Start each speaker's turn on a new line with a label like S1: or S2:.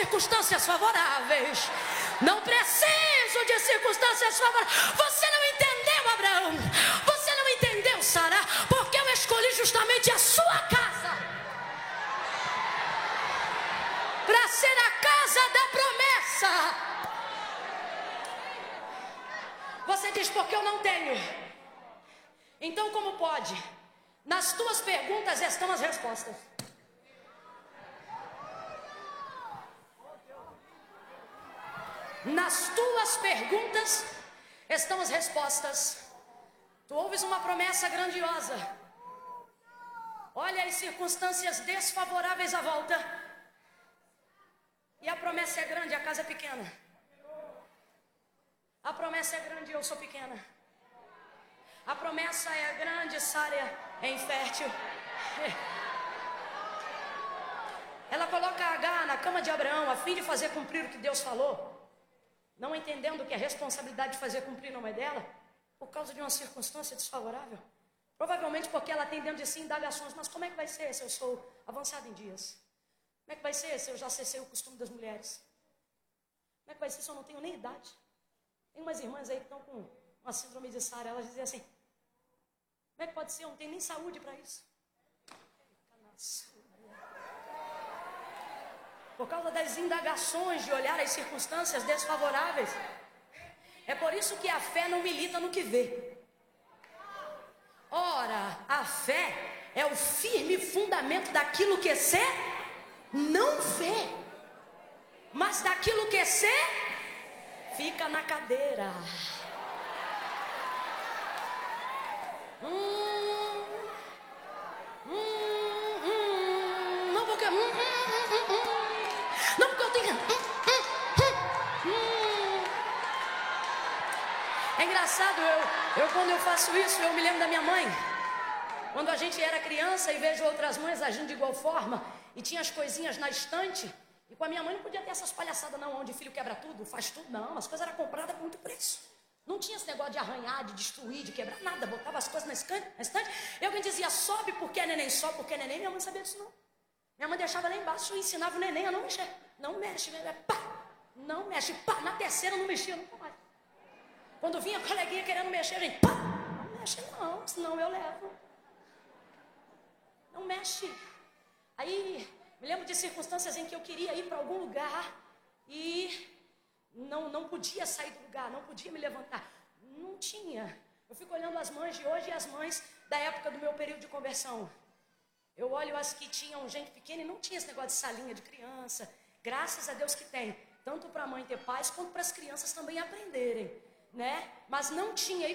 S1: circunstâncias favoráveis. Não preciso de circunstâncias favoráveis. Você não entendeu, Abraão. Você não entendeu, Sara, porque eu escolhi justamente a sua casa para ser a casa da promessa. Você diz, porque eu não tenho. Então como pode? Nas tuas perguntas estão as respostas. Nas tuas perguntas estão as respostas. Tu ouves uma promessa grandiosa. Olha as circunstâncias desfavoráveis à volta. E a promessa é grande, a casa é pequena. A promessa é grande e eu sou pequena. A promessa é grande, Sara é infértil. Ela coloca Agar na cama de Abraão a fim de fazer cumprir o que Deus falou, não entendendo que a responsabilidade de fazer cumprir não é dela, por causa de uma circunstância desfavorável. Provavelmente porque ela tem dentro de si indagações. Mas como é que vai ser se eu sou avançado em dias? Como é que vai ser se eu já cessei o costume das mulheres? Como é que vai ser se eu não tenho nem idade? Tem umas irmãs aí que estão com uma síndrome de Sara. Elas dizem assim, como é que pode ser? Eu não tenho nem saúde para isso. Por causa das indagações de olhar as circunstâncias desfavoráveis. É por isso que a fé não milita no que vê. Ora, a fé é o firme fundamento daquilo que se não vê. Mas daquilo que se fica na cadeira. Não porque não porque eu tenho. É engraçado, eu quando eu faço isso, eu me lembro da minha mãe. Quando a gente era criança e vejo outras mães agindo de igual forma, e tinha as coisinhas na estante, e com a minha mãe não podia ter essas palhaçadas não, onde o filho quebra tudo, faz tudo, não. As coisas eram compradas com muito preço. Não tinha esse negócio de arranhar, de destruir, de quebrar, nada. Botava as coisas na estante. Eu que dizia, sobe porque é neném, sobe porque é neném. Minha mãe não sabia disso não. Minha mãe deixava lá embaixo e ensinava o neném a não mexer. Não mexe, pá, não mexe, pá. Na terceira não mexia nunca mais. Quando vinha a coleguinha querendo mexer, a gente, pá, não mexe não, senão eu levo. Não mexe. Aí, me lembro de circunstâncias em que eu queria ir para algum lugar e não podia sair do lugar, não podia me levantar. Não tinha. Eu fico olhando as mães de hoje e as mães da época do meu período de conversão. Eu olho as que tinham gente pequena e não tinha esse negócio de salinha de criança. Graças a Deus que tem. Tanto para a mãe ter paz, quanto para as crianças também aprenderem, né? Mas não tinha.